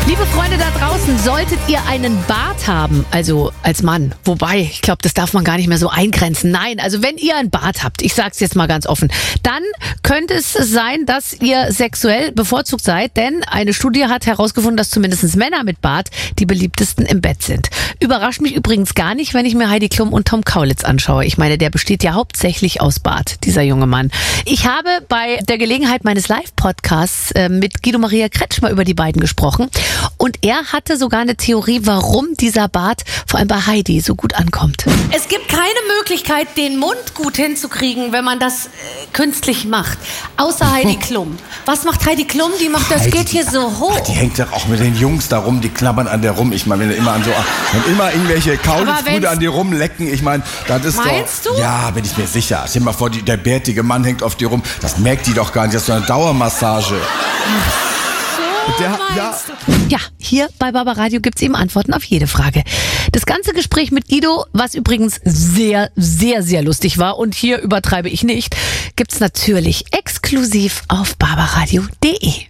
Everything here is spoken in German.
Liebe Freunde da draußen, solltet ihr einen Bart haben, also als Mann, wobei, ich glaube, das darf man gar nicht mehr so eingrenzen. Nein, also wenn ihr einen Bart habt, ich sag's jetzt mal ganz offen, dann könnte es sein, dass ihr sexuell bevorzugt seid, denn eine Studie hat herausgefunden, dass zumindest Männer mit Bart die beliebtesten im Bett sind. Überrascht mich übrigens gar nicht, wenn ich mir Heidi Klum und Tom Kaulitz anschaue. Ich meine, der besteht ja hauptsächlich aus Bart, dieser junge Mann. Ich habe bei der Gelegenheit meines Live-Podcasts mit Guido Maria Kretschmer über die beiden gesprochen. Und er hatte sogar eine Theorie, warum dieser Bart vor allem bei Heidi so gut ankommt. Es gibt keine Möglichkeit, den Mund gut hinzukriegen, wenn man das künstlich macht. Außer Heidi Klum. Was macht Heidi Klum? Die macht das, geht hier so hoch. Ach, die hängt doch auch mit den Jungs da rum, die knabbern an der rum. Ich meine, wenn immer wenn immer irgendwelche Kaulitz-Brüder an dir rumlecken, ich meine, das ist meinst doch... du? Ja, bin ich mir sicher. Stell dir mal vor, der bärtige Mann hängt auf dir rum. Das merkt die doch gar nicht. Das ist so eine Dauermassage. Ja, hier bei Barbaradio gibt's eben Antworten auf jede Frage. Das ganze Gespräch mit Guido, was übrigens sehr, sehr, sehr lustig war, und hier übertreibe ich nicht, gibt's natürlich exklusiv auf barbaradio.de.